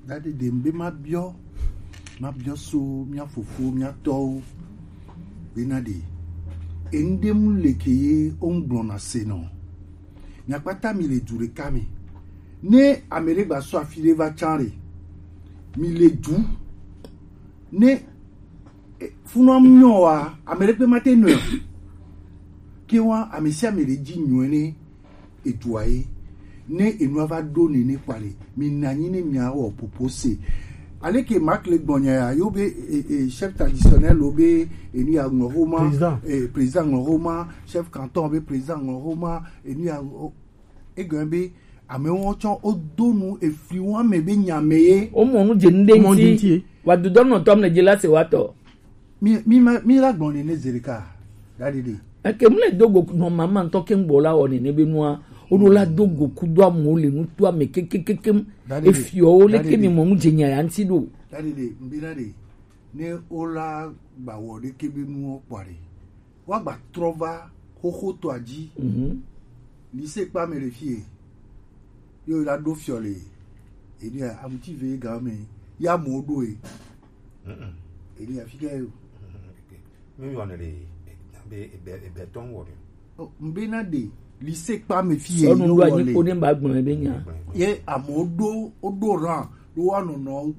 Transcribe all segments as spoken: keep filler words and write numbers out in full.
Dade de mbe ma bio ma bio so mia fufu mia to benade ende mu lekeye ongbona seno nya pata mi le dure kami ne amere gba so afile va chanre mi le du ne funu myo wa amere pe mate no ki wa amesi amere ji nyoene etuaye ne enu ava do ne ne kwale mi nanyi ne mia o propose ale ke Marc le Gbonya yo be chef traditionnel obe eni a ngoroma eh président ngoroma chef canton be président ngoroma eni a egbe ame won chon o donu efri won me be nyameye o mo nu je ndenti wa du don no tom ne je la se wato mi mi mi la gbon ne zerika dadide e ke mu le dogo no mama nto ke ngbola woni ne be nua odola dogo kudo amole nutu amekekekeke efio le ke mi mo mu jenya ya ntido dadide mbirade ne ola gbawo de ke be nu opare wa gba trova koko to aji mhm lycée pa me refie yo la do fiole e ni amuti ve ga me ya modo e mhm e ni afika yo mi wona le be be be ton wo o mbinade lycée pa me fie yo no wa ni ko ni ba gbon be nya ye amodo odo ran lo wa no no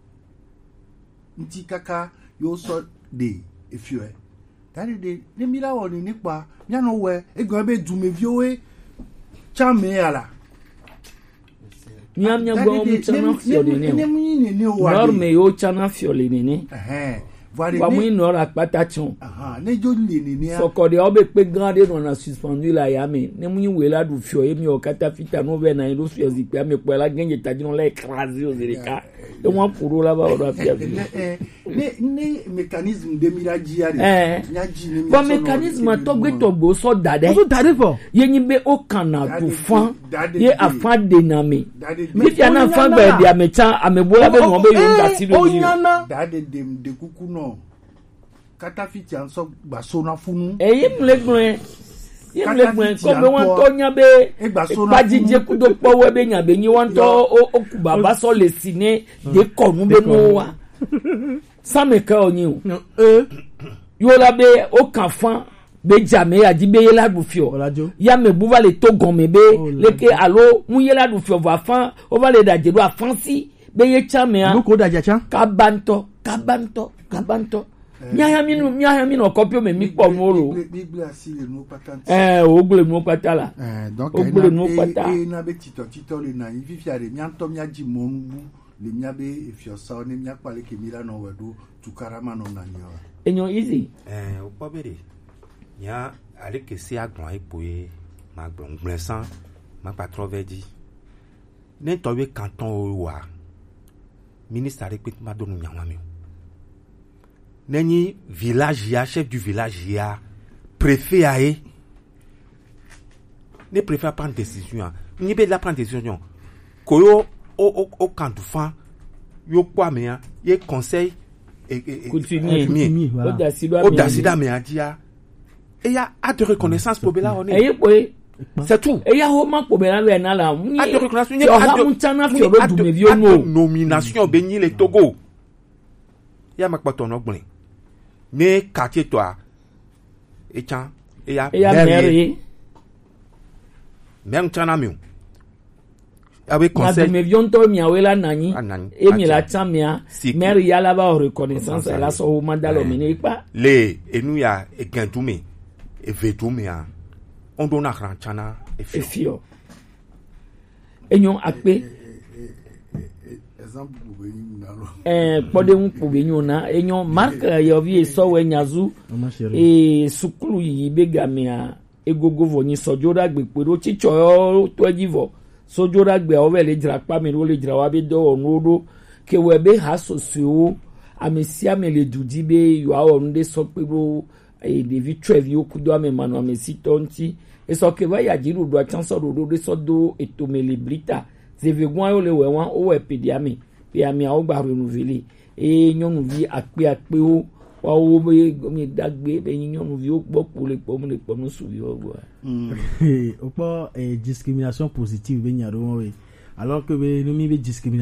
nti kaka yo so de efio e tari de ne mira woni nipa nya no we egan be du me viowe chame ala nyam nyam go mu chana fiole ne ne mu ni ne wa norme yo chana fiole ne ne eh wa mu no ra pata chon aha ne jo le ni ni soko de obe pe grande no na suspendu la ya me ne mu we la du fio e mi o kata fita no be na ndo fio zi pe me po la genje taji no la écraser o zerika e won puro la ba o ra fia ne ne mécanisme de miraji ari nya ji ni bon mécanisme to gbe to gbo so dade so dade fo ye nyi be o kana du fan ye afan de na me mi fi ana fan gbe de amecha amebola be no be yo da si do ni dade dem de kuku no kata fiti an so gba so na funu eyi mlegbon ye mlegbon ko be won to nya be pa jije ku do powe be nya be nyi won to o ku baba so le sine de ko nu be no wa same ka onyi o eh yo la be o kan fan be jame aji be yela du fio ya me bu va le to gon me be leke alo mu yela du fio va fan o va le da je do afansi be ye chame a ko da ja cha ka banto ka banto ka banto nya ya mi no nya ya mi no copy me mi po mo ro bible asile no patante eh o gble no patala eh donc o gble no patala e na be tito tito le na yi fiare mi anto mi aji mo nbu le mi abe ifio sa ni mi apale ke mira no wedo tukarama no na nyo enyo easy eh o po bere nya ale ke si agbon ipoe ma gbon gblensan ma patron vedi ne to we canton o wa ministre répète ma donu nyawa mi neni village ya chef du village ya préfet aé ne préfet prendre décision ni be la prendre décision ko yo o o o kandufan yo kwa me ya ye conseil et et continue o da sida me adia et ya a de reconnaissance pour bela on est et c'est tout et ya ho ma pour bela le na la a de reconnaissance ni a de nomination benyi le Togo ya makpato no gbin ne quartier toi et tiens et ya mairie même chana mi avec conseil me vion to mi awela nani e mi la chamia mairie ya la ba reconnaissance la so mandalo mi pa le enu ya e gantume e vetume ya on dona ran chana e fio enyon akpe exemple pour venir nalo eh pode un pour venir na enyon mark yo vie so we nyazu e sukulu yi begamia egogo voni sojora gbe pero chicho to jivo sojora gbe o le jira pa mi ro le jira wa be do onudo ke we be ha sosio amesia me le dudi be yo a onde so pebo e de vitrevi okudo amemanu amesito nti e so ke ba ya jiru do chanso do do so do etomele blita zevegun ayo le we wan o we pediami pe ami a o gba renouveler e nyonu vi ape ape o wa wo be mi dagbe be nyonu vi o gbo po le po mu le po nu su vi o gbo o po discrimination positive be nyaro we alors que be no mi be discrimination